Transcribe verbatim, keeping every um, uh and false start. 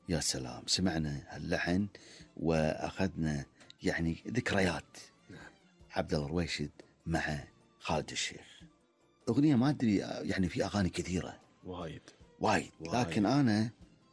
يا سلام، سمعنا هاللحن وأخذنا يعني ذكريات. نعم. عبد الله الرويشد مع خالد الشيخ، أغنية ما أدري يعني في أغاني كثيرة وايد وايد، وايد. لكن أنا